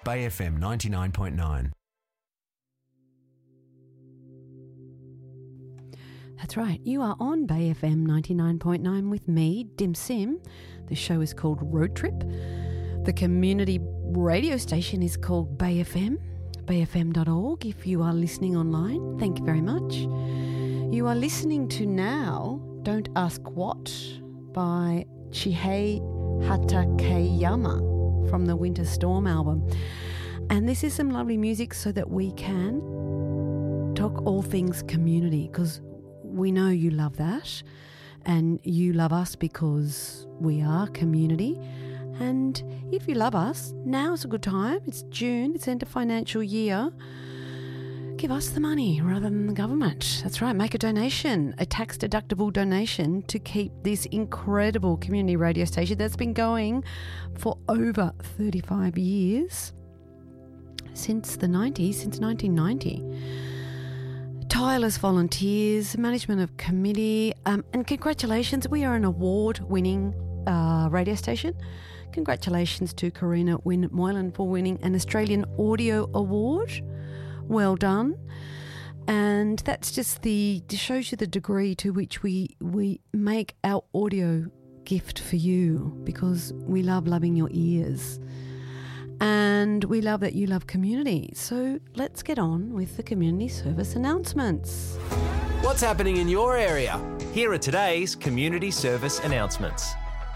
Bay FM 99.9. That's right. You are on Bay FM 99.9 with me, Dim Sim. The show is called Road Trip. The community radio station is called Bay FM, bayfm.org. If you are listening online, thank you very much. You are listening to now Don't Ask What by Chihei Hatakeyama from the Winter Storm album. And this is some lovely music so that we can talk all things community, because we know you love that and you love us because we are community. And if you love us, now's a good time. It's June, it's end of financial year. Give us the money rather than the government. That's right, make a donation, a tax-deductible donation to keep this incredible community radio station that's been going for over 35 years, since the 90s, since 1990. Tireless volunteers, management of committee, and congratulations, we are an award-winning radio station. Congratulations to Karina Moylan for winning an Australian Audio Award. Well done. And that's just shows you the degree to which we make our audio gift for you, because we love loving your ears. And we love that you love community. So let's get on with the community service announcements. What's happening in your area? Here are today's community service announcements.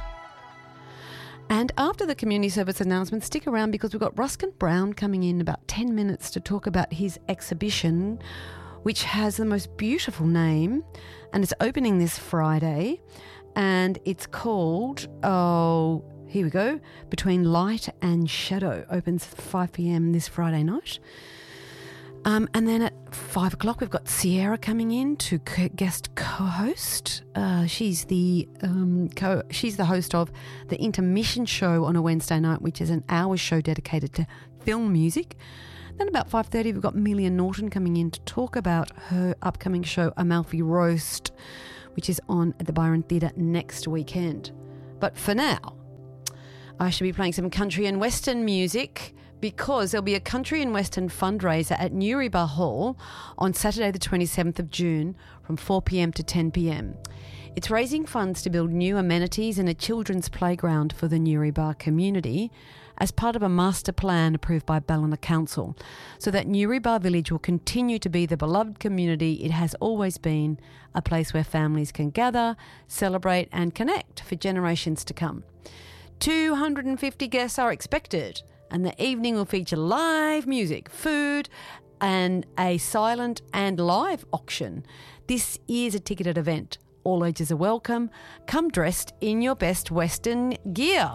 And after the community service announcements, stick around because we've got Ruskin Brown coming in about 10 minutes to talk about his exhibition, which has the most beautiful name, and it's opening this Friday, and it's called, here we go, Between Light and Shadow. Opens at 5 p.m. this Friday night. And then at 5 o'clock, we've got Sierra coming in to guest co-host. She's the host of the Intermission Show on a Wednesday night, which is an hour show dedicated to film music. Then about 5:30, we've got Millian Norton coming in to talk about her upcoming show, Amalfi Roast, which is on at the Byron Theatre next weekend. But for now, I should be playing some country and western music, because there'll be a country and western fundraiser at Newrybar Hall on Saturday the 27th of June from 4 p.m. to 10 p.m. It's raising funds to build new amenities and a children's playground for the Newrybar community as part of a master plan approved by Ballina Council, so that Newrybar Village will continue to be the beloved community it has always been, a place where families can gather, celebrate and connect for generations to come. 250 guests are expected, and the evening will feature live music, food, and a silent and live auction. This is a ticketed event. All ages are welcome. Come dressed in your best Western gear.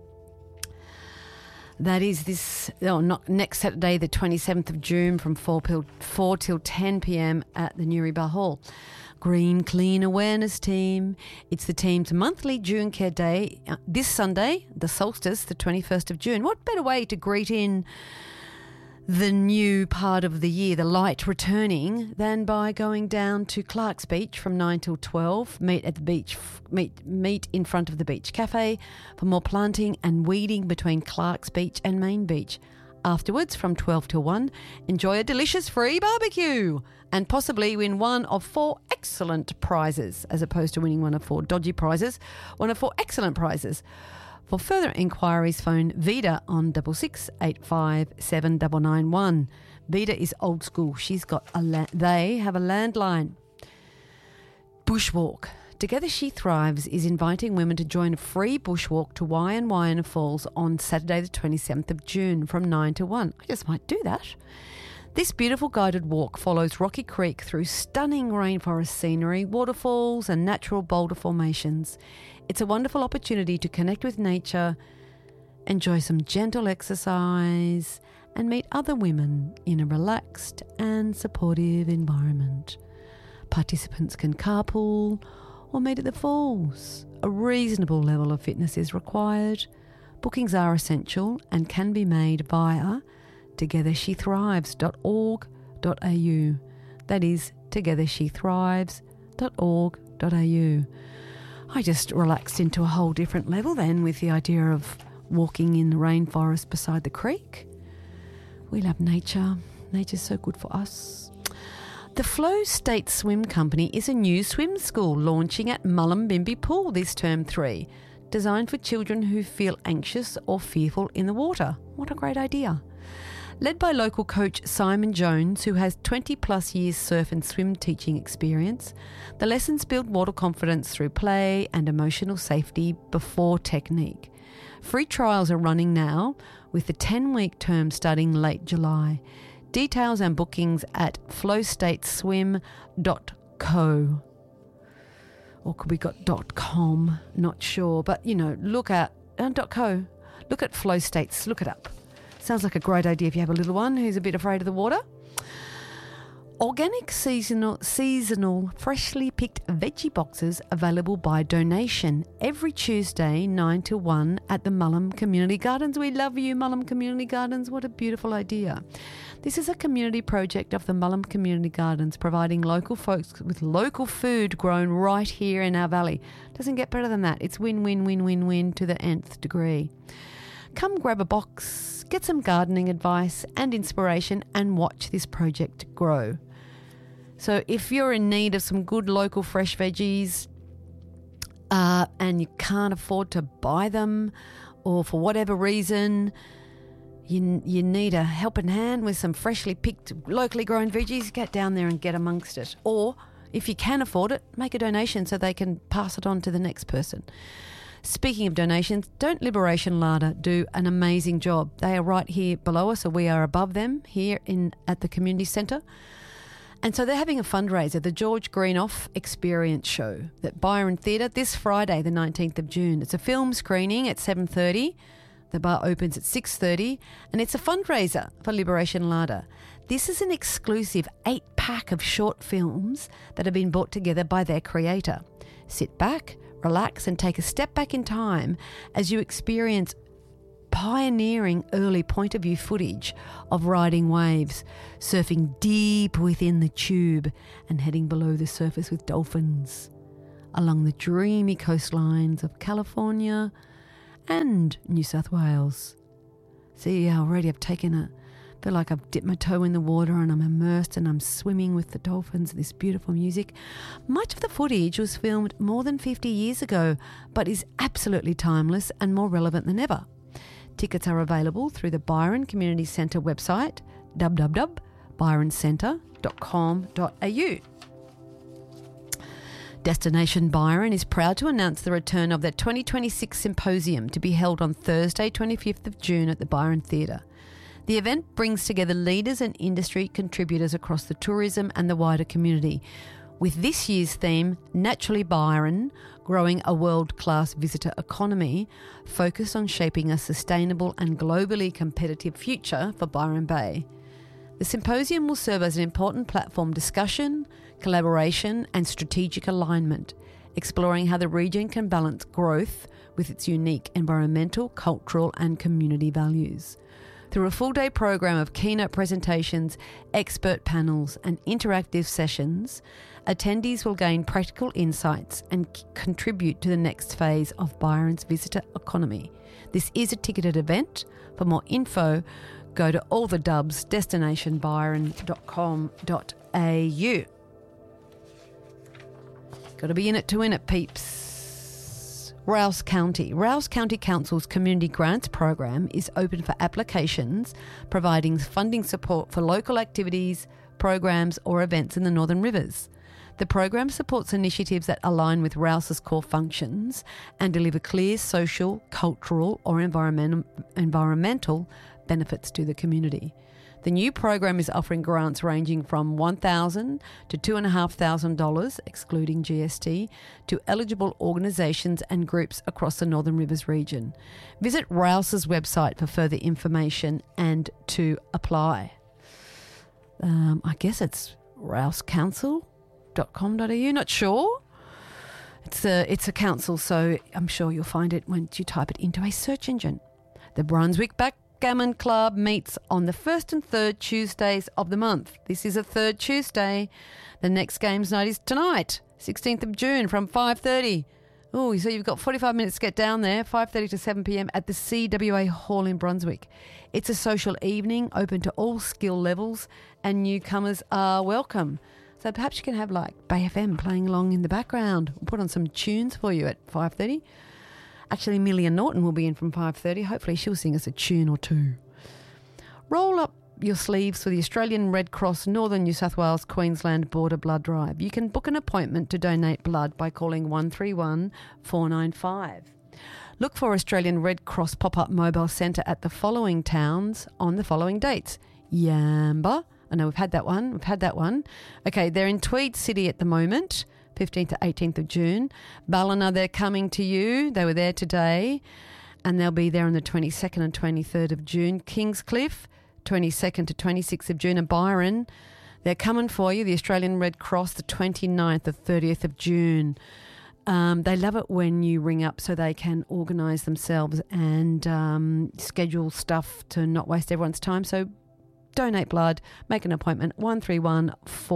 That is next Saturday, the 27th of June, from 4 till 10 p.m. at the Newrybar Hall. Green Clean Awareness Team. It's the team's monthly June Care Day. This Sunday, the solstice, the 21st of June. What better way to greet in the new part of the year, the light returning, than by going down to Clark's Beach from 9 till 12. Meet at the beach. Meet in front of the Beach Cafe for more planting and weeding between Clark's Beach and Main Beach. Afterwards, from 12 till 1, enjoy a delicious free barbecue and possibly win one of 4 excellent prizes, as opposed to winning one of 4 dodgy prizes, one of 4 excellent prizes. For further inquiries, phone Vida on 66 85 7991. Vida is old school. They have a landline. Bushwalk. Together She Thrives is inviting women to join a free bushwalk to Waianae Falls on Saturday the 27th of June from 9 to 1. I just might do that. This beautiful guided walk follows Rocky Creek through stunning rainforest scenery, waterfalls and natural boulder formations. It's a wonderful opportunity to connect with nature, enjoy some gentle exercise and meet other women in a relaxed and supportive environment. Participants can carpool or meet at the falls. A reasonable level of fitness is required. Bookings are essential and can be made via togethershethrives.org.au. That is togethershethrives.org.au. I just relaxed into a whole different level then with the idea of walking in the rainforest beside the creek. We love nature. Nature's so good for us. The Flow State Swim Company is a new swim school launching at Mullumbimby Pool this term 3, designed for children who feel anxious or fearful in the water. What a great idea. Led by local coach Simon Jones, who has 20 plus years surf and swim teaching experience, the lessons build water confidence through play and emotional safety before technique. Free trials are running now, with the 10-week term starting late July. Details and bookings at flowstateswim.co. Or could we got .com? Not sure. But, look at .co. Look at Flow States. Look it up. Sounds like a great idea if you have a little one who's a bit afraid of the water. Organic seasonal freshly picked veggie boxes available by donation every Tuesday 9 to 1 at the Mullum Community Gardens. We love you, Mullum Community Gardens. What a beautiful idea. This is a community project of the Mullum Community Gardens, providing local folks with local food grown right here in our valley. Doesn't get better than that. It's win-win-win-win-win to the nth degree. Come grab a box, get some gardening advice and inspiration, and watch this project grow. So if you're in need of some good local fresh veggies and you can't afford to buy them, or for whatever reason you need a helping hand with some freshly picked, locally grown veggies, get down there and get amongst it. Or if you can afford it, make a donation so they can pass it on to the next person. Speaking of donations, Don't Liberation Larder do an amazing job. They are right here below us, so we are above them here at the community centre. And so they're having a fundraiser, the George Greenough Experience Show at Byron Theatre this Friday, the 19th of June. It's a film screening at 7:30. The bar opens at 6:30, and it's a fundraiser for Liberation Larder. This is an exclusive 8-pack of short films that have been brought together by their creator. Sit back, relax, and take a step back in time as you experience pioneering early point of view footage of riding waves, surfing deep within the tube and heading below the surface with dolphins along the dreamy coastlines of California and New South Wales. See, already I've feel like I've dipped my toe in the water and I'm immersed and I'm swimming with the dolphins, this beautiful music. Much of the footage was filmed more than 50 years ago, but is absolutely timeless and more relevant than ever. Tickets are available through the Byron Community Centre website, www.byroncentre.com.au. Destination Byron is proud to announce the return of their 2026 symposium to be held on Thursday, 25th of June at the Byron Theatre. The event brings together leaders and industry contributors across the tourism and the wider community, with this year's theme, Naturally Byron, growing a world-class visitor economy, focused on shaping a sustainable and globally competitive future for Byron Bay. The symposium will serve as an important platform discussion, collaboration and strategic alignment, exploring how the region can balance growth with its unique environmental, cultural and community values. Through a full-day program of keynote presentations, expert panels and interactive sessions, attendees will gain practical insights and contribute to the next phase of Byron's visitor economy. This is a ticketed event. For more info, go to allthedubs, destinationbyron.com.au. Got to be in it to win it, peeps. Rouse County. Rouse County Council's Community Grants Program is open for applications, providing funding support for local activities, programs or events in the Northern Rivers. The program supports initiatives that align with Rouse's core functions and deliver clear social, cultural or environmental benefits to the community. The new program is offering grants ranging from $1,000 to $2,500, excluding GST, to eligible organisations and groups across the Northern Rivers region. Visit Rouse's website for further information and to apply. I guess it's rousecouncil.com.au, not sure. It's a council, so I'm sure you'll find it once you type it into a search engine. The Brunswick Backgammon Club meets on the first and third Tuesdays of the month. This is a third Tuesday. The next games night is tonight, 16th of June from 5:30. Oh, so you've got 45 minutes to get down there, 5:30 to 7 p.m. at the CWA Hall in Brunswick. It's a social evening open to all skill levels and newcomers are welcome. So perhaps you can have like Bay FM playing along in the background. We'll put on some tunes for you at 5:30. Actually, Amelia Norton will be in from 5:30. Hopefully she'll sing us a tune or two. Roll up your sleeves for the Australian Red Cross Northern New South Wales Queensland Border Blood Drive. You can book an appointment to donate blood by calling 131 495. Look for Australian Red Cross pop-up mobile centre at the following towns on the following dates. Yamba. I know we've had that one. Okay, they're in Tweed City at the moment, 15th to 18th of June. Ballina, they're coming to you. They were there today. And they'll be there on the 22nd and 23rd of June. Kingscliff, 22nd to 26th of June. And Byron, they're coming for you, the Australian Red Cross, the 29th to 30th of June. They love it when you ring up so they can organise themselves and schedule stuff to not waste everyone's time. So donate blood, make an appointment, 131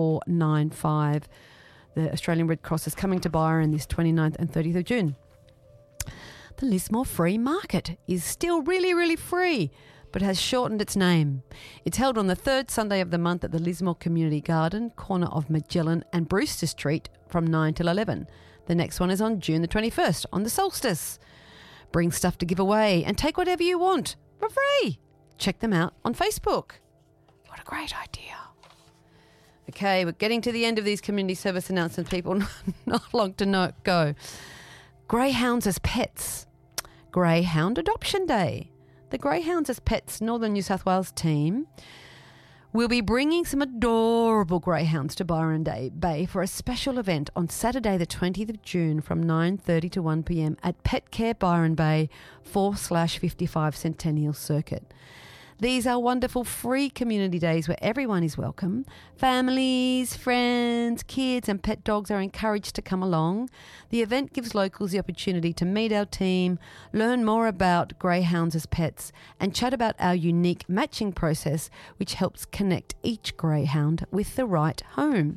495. The Australian Red Cross is coming to Byron this 29th and 30th of June. The Lismore Free Market is still really, really free, but has shortened its name. It's held on the third Sunday of the month at the Lismore Community Garden, corner of Magellan and Brewster Street from 9 till 11. The next one is on June the 21st, on the solstice. Bring stuff to give away and take whatever you want for free. Check them out on Facebook. What a great idea. Okay, we're getting to the end of these community service announcements, people. Not long to go. Greyhounds as pets. Greyhound Adoption Day. The Greyhounds as Pets Northern New South Wales team will be bringing some adorable greyhounds to Byron Bay for a special event on Saturday the 20th of June from 9:30 to 1 p.m. at Pet Care Byron Bay 4/55 Centennial Circuit. These are wonderful free community days where everyone is welcome. Families, friends, kids and pet dogs are encouraged to come along. The event gives locals the opportunity to meet our team, learn more about greyhounds as pets and chat about our unique matching process which helps connect each greyhound with the right home.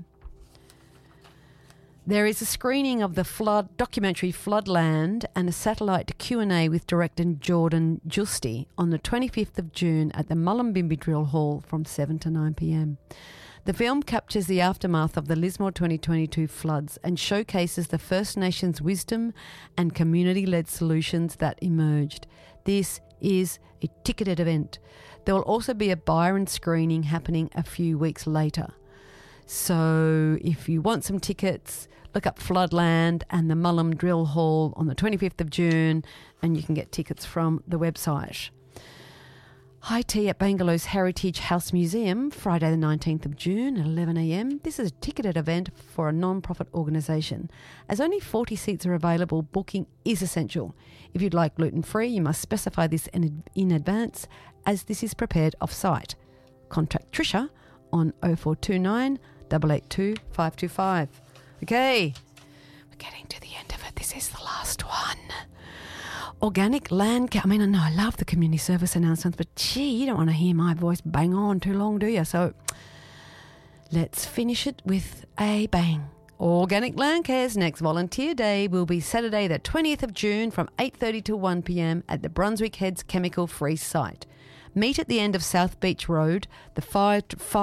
There is a screening of the documentary Floodland and a satellite Q&A with director Jordan Justy on the 25th of June at the Mullumbimby Drill Hall from 7 to 9 p.m. The film captures the aftermath of the Lismore 2022 floods and showcases the First Nations wisdom and community-led solutions that emerged. This is a ticketed event. There will also be a Byron screening happening a few weeks later. So if you want some tickets, look up Floodland and the Mullum Drill Hall on the 25th of June and you can get tickets from the website. High tea at Bangalow's Heritage House Museum, Friday the 19th of June at 11 a.m. This is a ticketed event for a non-profit organisation. As only 40 seats are available, booking is essential. If you'd like gluten-free, you must specify this in advance as this is prepared off-site. Contact Trisha on 0429 882 525. Okay, we're getting to the end of it. This is the last one. Organic land care. I mean, I know I love the community service announcements, but gee, you don't want to hear my voice bang on too long, do you? So let's finish it with a bang. Organic Land Care's next volunteer day will be Saturday the 20th of June from 8:30 to 1 p.m. at the Brunswick Heads Chemical Free site. Meet at the end of South Beach Road, the fire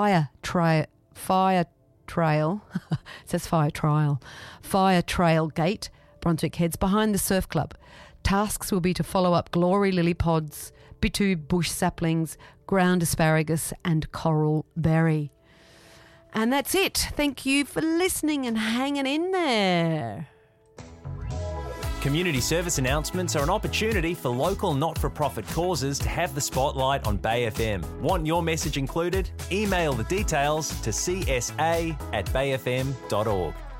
trail gate, Brunswick Heads, behind the surf club. Tasks will be to follow up glory lily pods, bitu bush saplings, ground asparagus and coral berry. And that's it. Thank you for listening and hanging in there. Community service announcements are an opportunity for local not-for-profit causes to have the spotlight on Bay FM. Want your message included? Email the details to csa@bayfm.org.